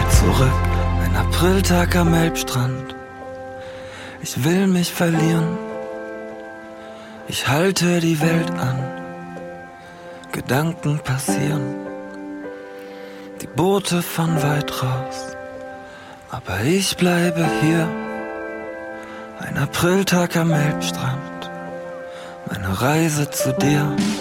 will zurück, ein Apriltag am Elbstrand. Ich will mich verlieren, ich halte die Welt an. Gedanken passieren, die Boote von weit raus, aber ich bleibe hier. Ein Apriltag am Elbstrand, meine Reise zu dir.